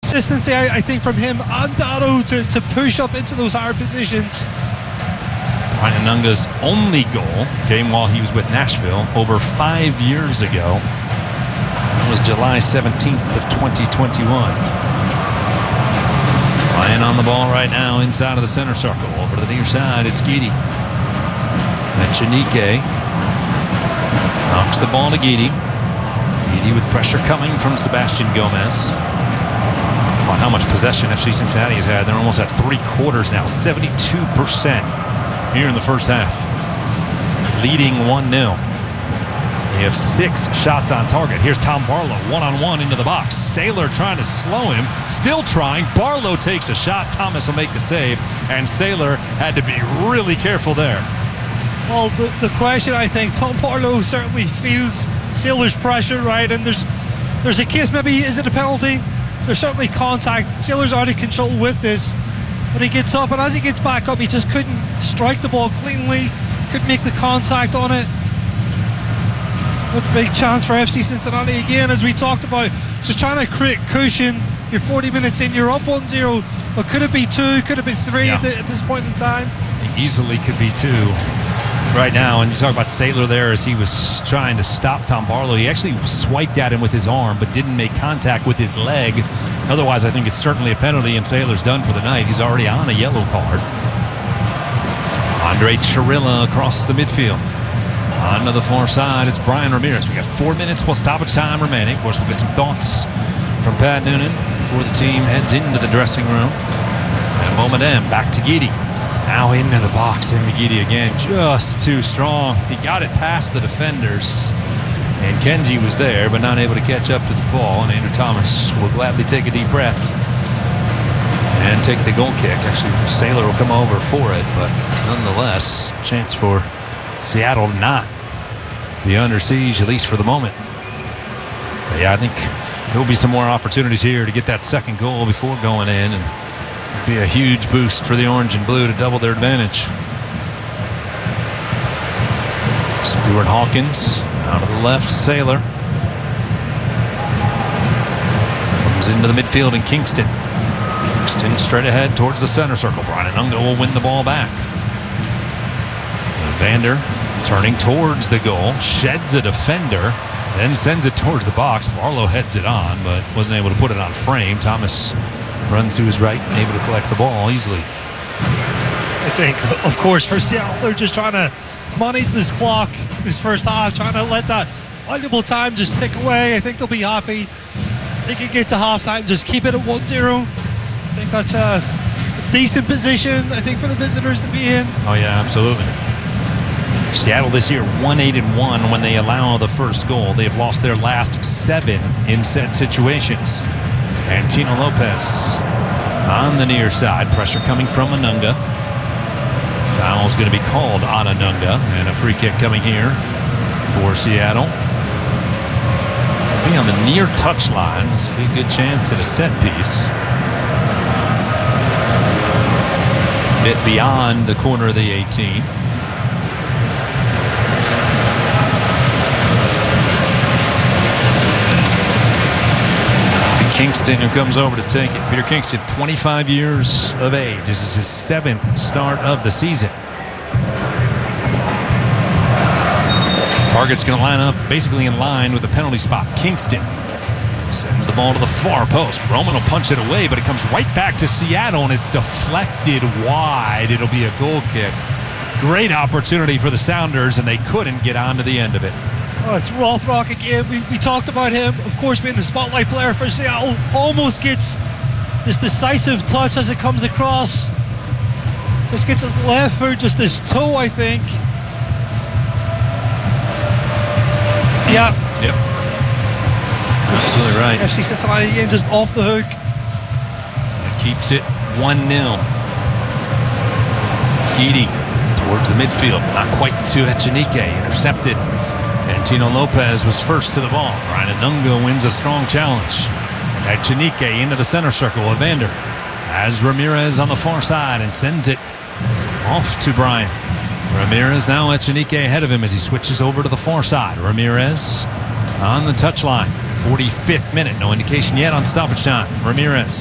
consistency, I think, from him and Dado to push up into those higher positions. Brian Anunga's only goal came while he was with Nashville over 5 years ago. That was July 17th of 2021. Brian on the ball right now inside of the center circle. Over to the near side, it's Guidi. Echenique knocks the ball to Guidi. Guidi with pressure coming from Sebastian Gomez. Come on, how much possession FC Cincinnati has had. They're almost at 3/4 now, 72% here in the first half. Leading 1-0. They have 6 shots on target. Here's Tom Barlow, one-on-one into the box. Saylor trying to slow him, still trying. Barlow takes a shot. Thomas will make the save, and Saylor had to be really careful there. Well, the question, I think, Tom Barlow certainly feels Saylor's pressure, right? And there's a case, maybe, is it a penalty? There's certainly contact. Saylor's out of control with this. But he gets up, and as he gets back up, he just couldn't strike the ball cleanly, couldn't make the contact on it. A big chance for FC Cincinnati again, as we talked about. Just trying to create cushion. You're 40 minutes in, you're up 1-0. But could it be 2? Could it be 3 at this point in time? It easily could be 2 right now. And you talk about Saylor there as he was trying to stop Tom Barlow. He actually swiped at him with his arm, but didn't make contact with his leg. Otherwise, I think it's certainly a penalty, and Saylor's done for the night. He's already on a yellow card. Andre Chirilla across the midfield. On to the far side, it's Brian Ramirez. We got 4 minutes plus stoppage time remaining. Of course, we'll get some thoughts from Pat Noonan before the team heads into the dressing room. And Boumedienne back to Guidi. Now into the box, and Guidi again, just too strong. He got it past the defenders, and Kenji was there, but not able to catch up to the ball. And Andrew Thomas will gladly take a deep breath and take the goal kick. Actually, Saylor will come over for it, but nonetheless, chance for Seattle to not be under siege, at least for the moment. But yeah, I think there will be some more opportunities here to get that second goal before going in, and it'd be a huge boost for the orange and blue to double their advantage. Stuart Hawkins out of the left, Saylor comes into the midfield, and Kingston straight ahead towards the center circle. Brian Anunga will win the ball back. Vander turning towards the goal, sheds a defender, then sends it towards the box. Barlow heads it on, but wasn't able to put it on frame. Thomas runs to his right, able to collect the ball easily. I think, of course, for Seattle, they're just trying to manage this clock, this first half, trying to let that valuable time just tick away. I think they'll be happy. They can get to halftime, just keep it at 1-0. I think that's a decent position, I think, for the visitors to be in. Oh, yeah, absolutely. Seattle this year 1-8-1 when they allow the first goal. They have lost their last 7 in set situations. And Tino Lopez on the near side. Pressure coming from Anunga. Foul's going to be called on Anunga, and a free kick coming here for Seattle. It'll be on the near touchline. This will be a good chance at a set piece. A bit beyond the corner of the 18. Kingston, who comes over to take it. Peter Kingston, 25 years of age. This is his 7th start of the season. Target's going to line up basically in line with the penalty spot. Kingston sends the ball to the far post. Roman will punch it away, but it comes right back to Seattle, and it's deflected wide. It'll be a goal kick. Great opportunity for the Sounders, and they couldn't get on to the end of it. Oh, it's Rothrock again. We talked about him, of course, being the spotlight player for Seattle. Almost gets this decisive touch as it comes across. Just gets his left foot, just his toe, I think. Yeah. Yep. Absolutely right. FC Cincinnati again, just off the hook. So it keeps it 1-0. Guidi towards the midfield, but not quite to Echenique. Intercepted. And Tino Lopez was first to the ball. Brian Anunga wins a strong challenge. Echenique into the center circle. Evander has Ramirez on the far side and sends it off to Brian. Ramirez now Echenique ahead of him as he switches over to the far side. Ramirez on the touchline. 45th minute. No indication yet on stoppage time. Ramirez